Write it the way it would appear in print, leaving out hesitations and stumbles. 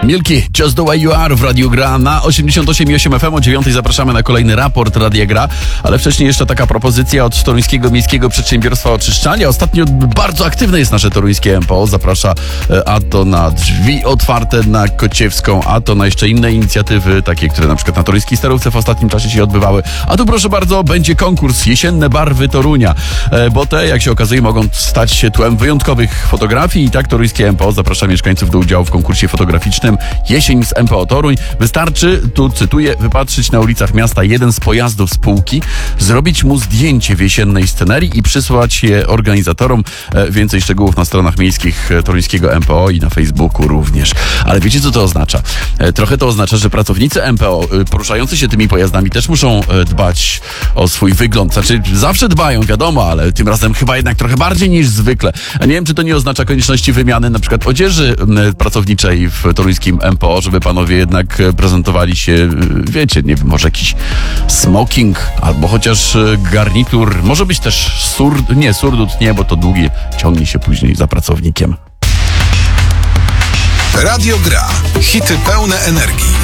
Milki, Just the Way You Are w Radiu Gra na 88,8 FM. O 9 zapraszamy na kolejny raport Radia Gra, ale wcześniej jeszcze taka propozycja od Toruńskiego Miejskiego Przedsiębiorstwa Oczyszczania. Ostatnio bardzo aktywne jest nasze toruńskie MPO. Zaprasza a to na drzwi otwarte na Kociewską, a to na jeszcze inne inicjatywy, takie, które na przykład na toruńskiej Starówce w ostatnim czasie się odbywały. A tu proszę bardzo, będzie konkurs Jesienne Barwy Torunia, bo te, jak się okazuje, mogą stać się tłem wyjątkowych fotografii i tak Toruńskie MPO zaprasza mieszkańców do udziału w konkursie fotograficznym Jesień z MPO Toruń. Wystarczy, tu cytuję, wypatrzyć na ulicach miasta jeden z pojazdów spółki, zrobić mu zdjęcie w jesiennej scenerii i przysłać je organizatorom. Więcej szczegółów na stronach miejskich toruńskiego MPO i na Facebooku również. Ale wiecie, co to oznacza? Trochę to oznacza, że pracownicy MPO poruszający się tymi pojazdami też muszą dbać o swój wygląd. Znaczy, zawsze dbają, wiadomo, ale tym razem chyba jednak trochę bardziej niż zwykle. A nie wiem, czy to nie oznacza konieczności wymiany na przykład odzieży pracowniczej w toruńskim MPO, żeby panowie jednak prezentowali się, wiecie, nie wiem, może jakiś smoking albo chociaż garnitur. Może być też surdut nie, bo to długie, ciągnie się później za pracownikiem. Radio Gra. Hity pełne energii.